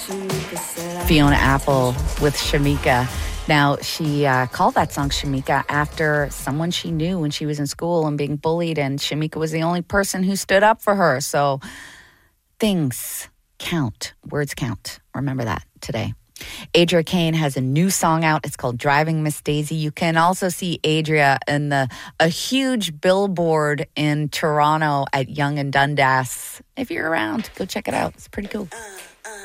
Fiona Apple with Shamika. Now, she called that song Shamika after someone she knew when she was in school and being bullied, and Shamika was the only person who stood up for her. So things count. Words count. Remember that today. Adria Kane has a new song out. It's called Driving Miss Daisy. You can also see Adria in a huge billboard in Toronto at Yonge and Dundas. If you're around, go check it out. It's pretty cool.